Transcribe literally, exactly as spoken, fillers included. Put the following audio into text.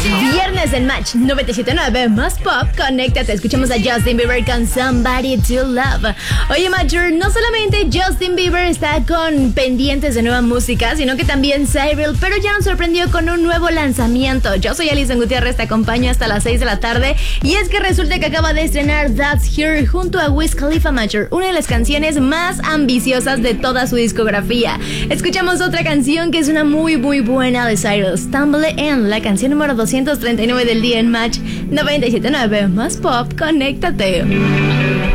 Viernes en Match noventa y siete punto nueve más pop. Conéctate, escuchamos a Justin Bieber con Somebody to Love. Oye, Matcher, no solamente Justin Bieber está con pendientes de nueva música, sino que también Cyril, pero ya nos sorprendió con un nuevo lanzamiento. Yo soy Alison Gutiérrez, te acompaño hasta las seis de la tarde. Y es que resulta que acaba de estrenar That's Here junto a Wiz Khalifa, Matcher, una de las canciones más ambiciosas de toda su discografía. Escuchamos otra canción que es una muy muy buena de Cyril, Stumble In, la canción número doscientos treinta y nueve del día en Match noventa y siete punto nueve más pop. Conéctate.